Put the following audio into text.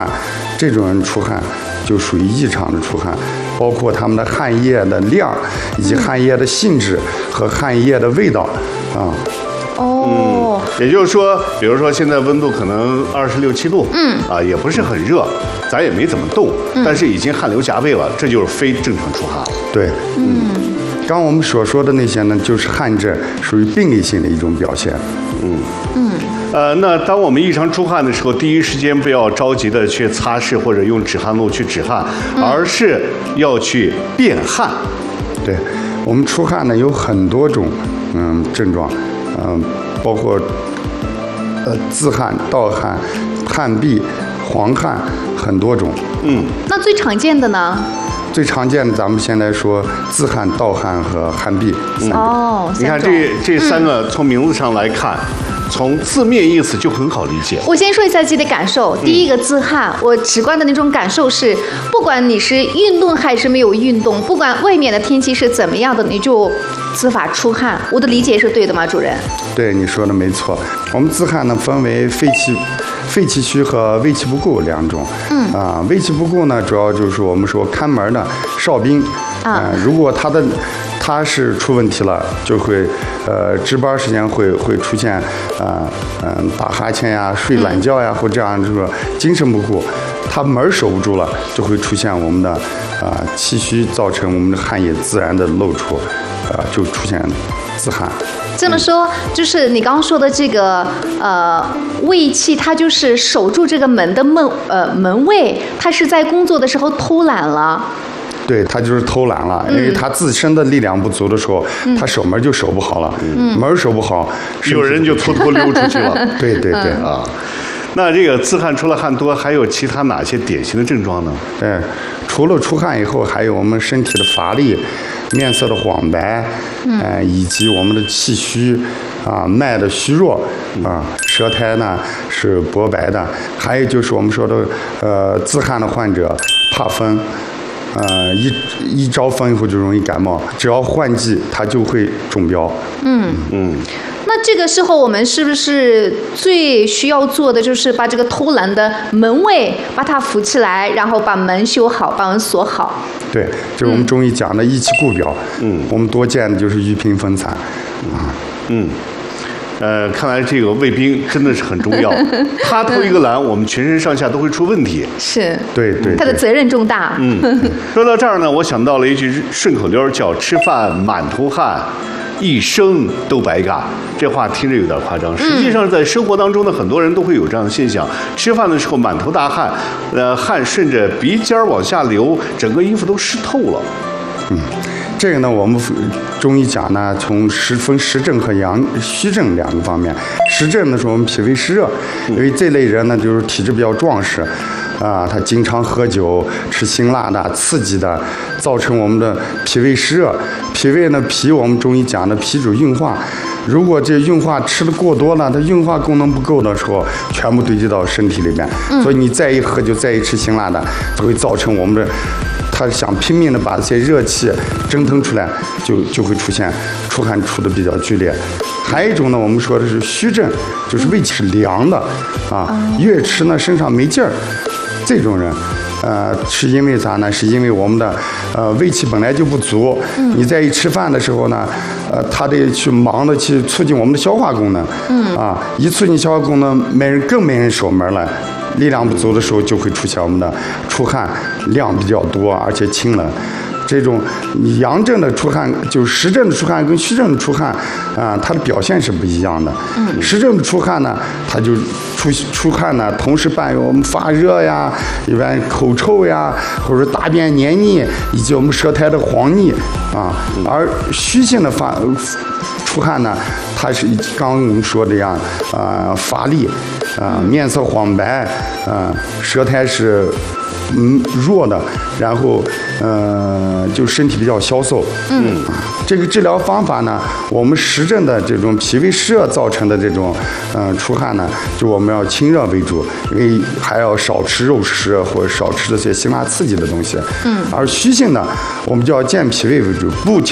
这种人出汗就属于异常的出汗，包括他们的汗液的量，以及汗液的性质和汗液的味道啊。 也就是说，比如说现在温度可能26、7度，也不是很热，咱也没怎么动，但是已经汗流浃背了，这就是非正常出汗。 对，刚我们所说的那些呢，就是汗症，属于病理性的一种表现。 那当我们异常出汗的时候，第一时间不要着急的去擦拭或者用止汗露去止汗，而是要去变汗。 对，我们出汗呢有很多种症状，包括自汗、盗汗、汗闭、黄汗，很多种。 那最常见的呢？ 最常见的，咱们先来说自汗、盗汗和汗闭。 你看这三个，从名字上来看，从字面意思就很好理解。 我先说一下自己的感受。第一个自汗，我直观的那种感受是，不管你是运动还是没有运动，不管外面的天气是怎么样的，你就自发出汗。我的理解是对的吗，主任？ 对，你说的没错。我们自汗呢分为肺气虚和胃气不固两种。胃气不固呢，主要就是我们说看门的哨兵。如果他是出问题了，就会值班时间会出现打哈欠呀、睡懒觉呀，或这样就是精神不顾，他门守不住了，就会出现我们的气虚，造成我们的汗液自然的漏出，就出现自汗。 这么说，就是你刚刚说的这个胃气，它就是守住这个门的门卫，它是在工作的时候偷懒了。 对，他就是偷懒了，因为他自身的力量不足的时候，他守门就守不好了，门守不好， 有人就偷偷溜出去了。 对那这个自汗除了汗多，还有其他哪些典型的症状呢？ 除了出汗以后，还有我们身体的乏力、面色的黄白，以及我们的气虚脉的虚弱舌苔呢是薄白的，还有就是我们说的自汗的患者怕风。一招风以后就容易感冒，只要换季，它就会中标。 那这个时候我们是不是最需要做的就是把这个偷懒的门卫把它扶起来，然后把门修好，把门锁好？对， 这是我们中医讲的益气固表。我们多见的就是玉屏风采。 看来这个卫兵真的是很重要。他偷一个懒，我们全身上下都会出问题。 是， 对， 他的责任重大。 说到这儿呢，我想到了一句顺口溜，叫吃饭满头汗，一生都白干。这话听着有点夸张，实际上在生活当中呢，很多人都会有这样的现象：吃饭的时候满头大汗，汗顺着鼻尖往下流，整个衣服都湿透了。 这个呢，我们中医讲呢，分实症和虚症两个方面。实症呢是我们脾胃湿热，因为这类人呢就是体质比较壮实，他经常喝酒、吃辛辣的、刺激的，造成我们的脾胃湿热。脾胃呢，我们中医讲的脾主运化，如果这运化吃的过多了，它运化功能不够的时候，全部堆积到身体里面。所以你再一喝酒、再一吃辛辣的，就会造成我们的。他想拼命的把这些热气蒸腾出来，就会出现出汗出的比较剧烈。还有一种呢，我们说的是虚症，就是胃气是凉的越吃呢身上没劲儿。这种人，是因为啥呢？是因为我们的胃气本来就不足，你在一吃饭的时候呢，他得去忙的去促进我们的消化功能，一促进消化功能，更没人守门了。力量不足的时候，就会出现我们的出汗量比较多，而且清冷。这种阳症的出汗，就是实症的出汗跟虚症的出汗，它的表现是不一样的。实症的出汗呢，它就出汗呢，同时伴有我们发热呀，一般口臭呀，或者大便黏腻，以及我们舌苔的黄腻而虚性的出汗呢，它是刚刚我们说的样，乏力，面色黄白，舌苔是弱的，然后就身体比较消瘦。这个治疗方法呢，我们实证的这种脾胃湿热造成的这种出汗呢，就我们要清热为主，因为还要少吃肉食或者少吃这些辛辣刺激的东西。而虚性的，我们就要健脾胃为主，不